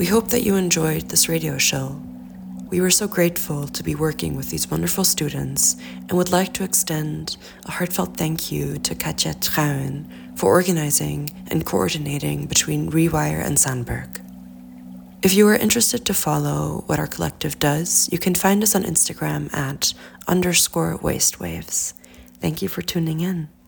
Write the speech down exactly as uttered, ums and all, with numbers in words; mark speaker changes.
Speaker 1: We hope that you enjoyed this radio show. We were so grateful to be working with these wonderful students and would like to extend a heartfelt thank you to Katja Trouwen for organizing and coordinating between Rewire and Sandberg. If you are interested to follow what our collective does, you can find us on Instagram at underscore wastewaves. Thank you for tuning in.